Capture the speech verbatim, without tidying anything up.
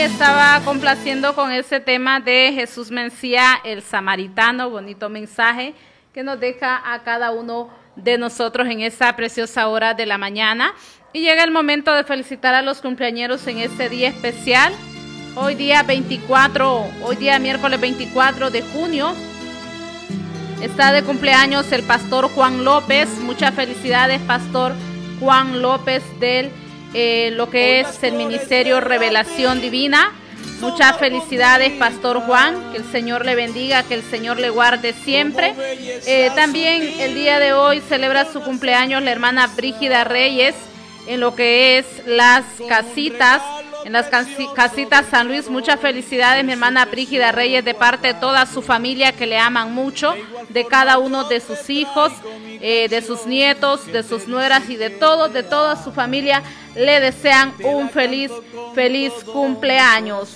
estaba complaciendo con ese tema de Jesús Mencía, el samaritano, bonito mensaje que nos deja a cada uno de nosotros en esa preciosa hora de la mañana. Y llega el momento de felicitar a los cumpleañeros en este día especial. Hoy día veinticuatro, hoy día miércoles veinticuatro de junio, está de cumpleaños el pastor Juan López. Muchas felicidades, pastor Juan López, del eh, lo que es el Ministerio Revelación Divina. Muchas felicidades, pastor Juan, que el Señor le bendiga, que el Señor le guarde siempre. Eh, también el día de hoy celebra su cumpleaños la hermana Brígida Reyes, en lo que es las casitas, en las casitas San Luis. Muchas felicidades, mi hermana Brígida Reyes, de parte de toda su familia que le aman mucho, de cada uno de sus hijos, eh, de sus nietos, de sus nueras y de todos, de toda su familia, le desean un feliz, feliz cumpleaños.